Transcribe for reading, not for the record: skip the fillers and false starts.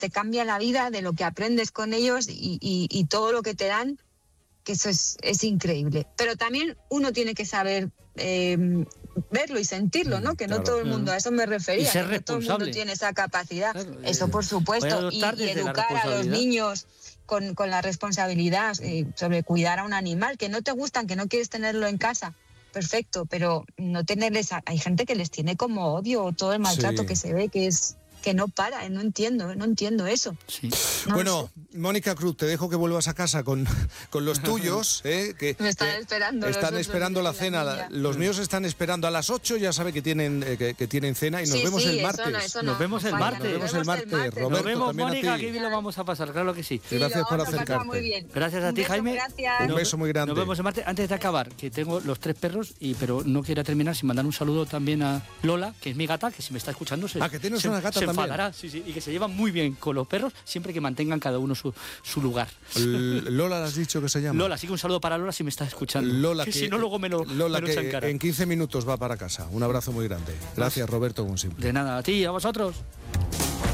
te cambia la vida, de lo que aprendes con ellos y todo lo que te dan, que eso es increíble. Pero también uno tiene que saber verlo y sentirlo, ¿no? Que no todo el mundo, a eso me refería, y ser que no todo el mundo tiene esa capacidad. Claro, eso por supuesto, y educar a los niños con la responsabilidad sobre cuidar a un animal, que no te gustan, que no quieres tenerlo en casa. Perfecto, pero no tenerles... Hay gente que les tiene como odio, todo el maltrato que se ve, que no para, no entiendo eso. Sí. No bueno, Mónica Cruz, te dejo que vuelvas a casa con los tuyos, que me están esperando. Están esperando la cena. Los míos están esperando a las 8, ya sabe que tienen cena y nos vemos el martes. Nos vemos el martes. Nos vemos el martes. Roberto, nos vemos, también Mónica, a ti. que bien lo vamos a pasar, claro que sí. Gracias por acercarte. Muy bien. Gracias a ti, Jaime. Gracias. Un beso muy grande. Nos vemos el martes. Antes de acabar, que tengo los 3 perros, pero no quiero terminar sin mandar un saludo también a Lola, que es mi gata, que si me está escuchando que tienes una gata se también. enfadará, sí, y que se llevan muy bien con los perros, siempre que mantengan cada uno su lugar. Lola, ¿le has dicho que se llama? Lola, así que un saludo para Lola si me está escuchando. Lola, que si no luego me lo que en 15 minutos va para casa. Un abrazo muy grande. Gracias, Roberto González. De nada, a ti y a vosotros.